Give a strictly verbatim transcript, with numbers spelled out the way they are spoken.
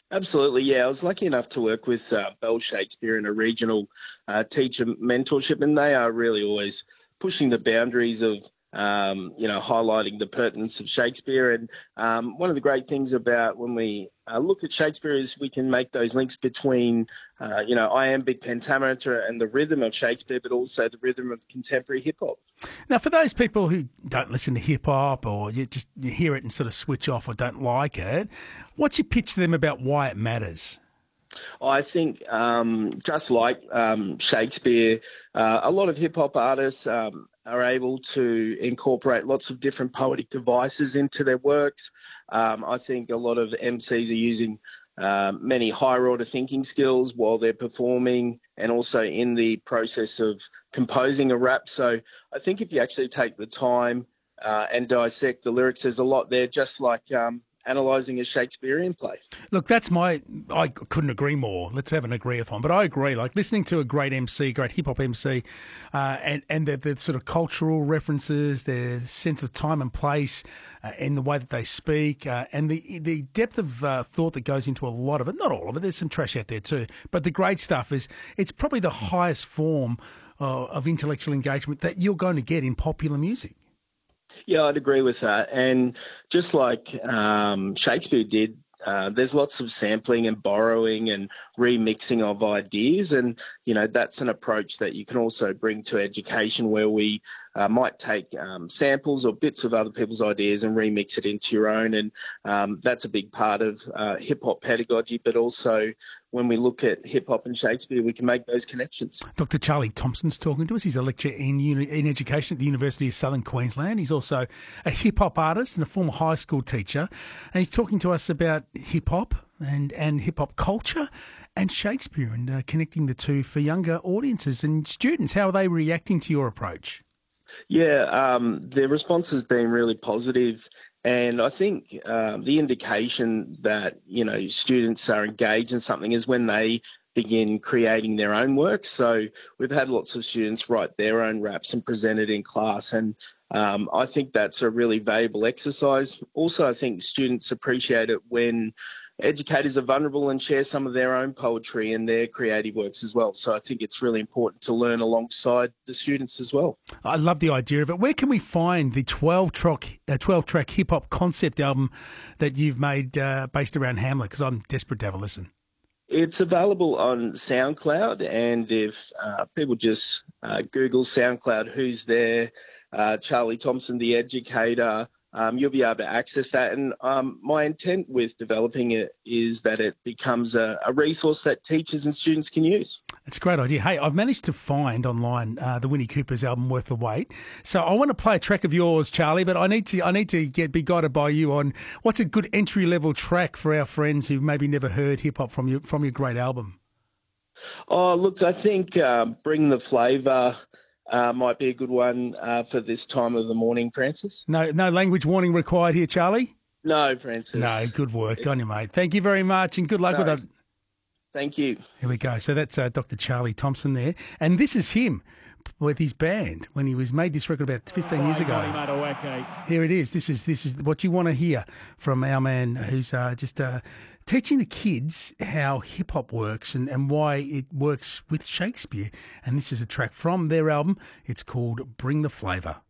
Absolutely, yeah. I was lucky enough to work with uh, Bell Shakespeare in a regional uh, teacher mentorship, and they are really always pushing the boundaries of, um, you know, highlighting the pertinence of Shakespeare. And um, one of the great things about when we uh, look at Shakespeare is we can make those links between, uh, you know, iambic pentameter and the rhythm of Shakespeare, but also the rhythm of contemporary hip hop. Now, for those people who don't listen to hip hop or you just you hear it and sort of switch off or don't like it, what's your pitch to them about why it matters? I think um, just like um, Shakespeare, uh, a lot of hip hop artists um, are able to incorporate lots of different poetic devices into their works. Um, I think a lot of M Cs are using um, many higher order thinking skills while they're performing and also in the process of composing a rap. So I think if you actually take the time uh, and dissect the lyrics, there's a lot there, just like um, analysing a Shakespearean play. Look, that's my, I couldn't agree more. Let's have an agree-a-thon. But I agree, like listening to a great M C, great hip-hop M C, uh, and, and the, the sort of cultural references, their sense of time and place, uh, in the way that they speak, uh, and the the depth of uh, thought that goes into a lot of it. Not all of it, there's some trash out there too. But the great stuff is, it's probably the highest form uh, of intellectual engagement that you're going to get in popular music. Yeah, I'd agree with that. And just like um, Shakespeare did, uh, there's lots of sampling and borrowing and remixing of ideas. And, you know, that's an approach that you can also bring to education where we uh, might take um, samples or bits of other people's ideas and remix it into your own. And um, that's a big part of uh, hip-hop pedagogy. But also when we look at hip-hop and Shakespeare, we can make those connections. Doctor Charlie Thompson's talking to us. He's a lecturer in, uni- in education at the University of Southern Queensland. He's also a hip-hop artist and a former high school teacher. And he's talking to us about hip-hop and, and hip-hop culture and Shakespeare and uh, connecting the two for younger audiences and students. How are they reacting to your approach? Yeah, um, the response has been really positive. And I think uh, the indication that, you know, students are engaged in something is when they begin creating their own work. So we've had lots of students write their own raps and present it in class. And um, I think that's a really valuable exercise. Also, I think students appreciate it when educators are vulnerable and share some of their own poetry and their creative works as well. So I think it's really important to learn alongside the students as well. I love the idea of it. Where can we find the twelve-track uh, twelve-track hip-hop concept album that you've made uh, based around Hamlet? Because I'm desperate to have a listen. It's available on SoundCloud, and if uh, people just uh, Google SoundCloud, who's there, uh, Charlie Thompson, the educator, Um, you'll be able to access that. And um, my intent with developing it is that it becomes a, a resource that teachers and students can use. It's a great idea. Hey, I've managed to find online uh, the Winnie Cooper's album Worth the Wait. So I want to play a track of yours, Charlie, but I need to I need to get be guided by you on what's a good entry level track for our friends who maybe never heard hip hop from your from your great album. Oh, look, I think uh, Bring the Flavour Uh, might be a good one uh, for this time of the morning, Francis. No, no language warning required here, Charlie. No, Francis. No, good work on you, mate. Thank you very much, and good luck no, with it. Thank you. Here we go. So that's uh, Doctor Charlie Thompson there, and this is him with his band when he was made this record about fifteen years ago. Here it is. This is this is what you want to hear from our man who's uh, just uh, teaching the kids how hip hop works and, and why it works with Shakespeare. And this is a track from their album. It's called Bring the Flavour.